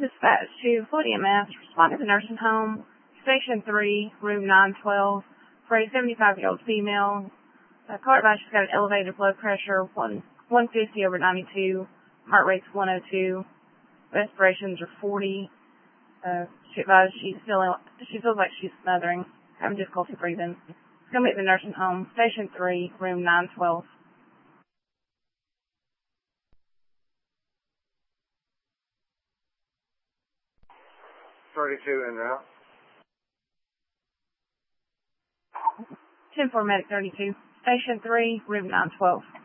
Dispatch to Florida EMS, respond to the nursing home, Station 3, room 912, for a 75-year-old female. Car advice, she's got an elevated blood pressure, 150 over 92, heart rate's 102, respirations are 40. She advised she feels like she's smothering, having difficulty breathing. It's going to be at the nursing home, Station 3, room 912. 32 en route. 10-4 medic 32, Station 3, room 912.